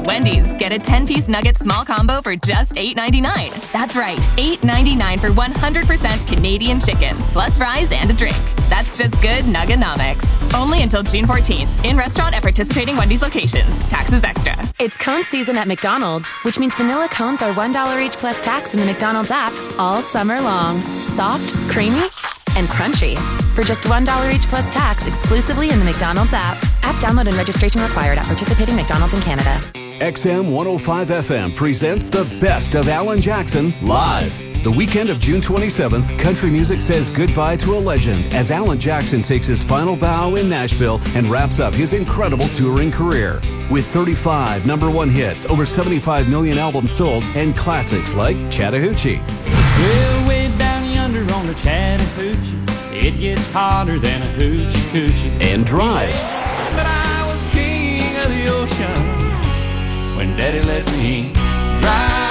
At Wendy's, get a 10-piece nugget small combo for just $8.99. That's right, $8.99 for 100% Canadian chicken, plus fries and a drink. That's just good Nugganomics. Only until June 14th. In restaurant at participating Wendy's locations. Taxes extra. It's cone season at McDonald's, which means vanilla cones are $1 each plus tax in the McDonald's app all summer long. Soft, creamy, and crunchy. For just $1 each plus tax exclusively in the McDonald's app. App download and registration required at participating McDonald's in Canada. XM 105 FM presents the best of Alan Jackson live. The weekend of June 27th, country music says goodbye to a legend as Alan Jackson takes his final bow in Nashville and wraps up his incredible touring career. With 35 number one hits, over 75 million albums sold, and classics like Chattahoochee. Well, way down yonder on the Chattahoochee, it gets hotter than a hoochie coochie. And Drive. But I was king of the ocean when Daddy let me drive.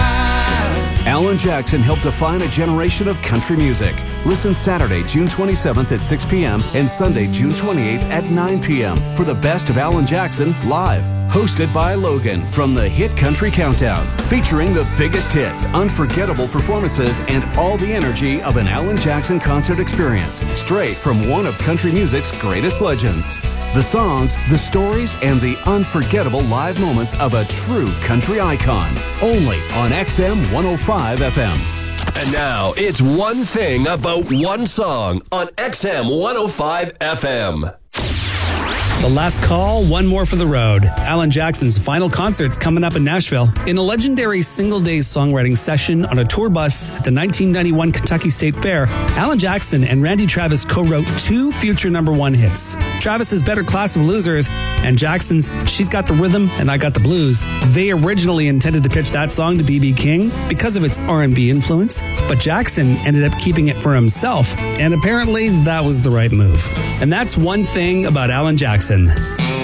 Alan Jackson helped define a generation of country music. Listen Saturday, June 27th at 6 p.m. and Sunday, June 28th at 9 p.m. for the best of Alan Jackson live. Hosted by Logan from the Hit Country Countdown. Featuring the biggest hits, unforgettable performances, and all the energy of an Alan Jackson concert experience. Straight from one of country music's greatest legends. The songs, the stories, and the unforgettable live moments of a true country icon. Only on XM 105 FM. And now, it's One Thing About One Song on XM 105 FM. The last call, one more for the road. Alan Jackson's final concert's coming up in Nashville. In a legendary single-day songwriting session on a tour bus at the 1991 Kentucky State Fair, Alan Jackson and Randy Travis co-wrote 2 future number one hits. Travis's Better Class of Losers and Jackson's She's Got the Rhythm and I Got the Blues. They originally intended to pitch that song to B.B. King because of its R&B influence, but Jackson ended up keeping it for himself, and apparently that was the right move. And that's one thing about Alan Jackson.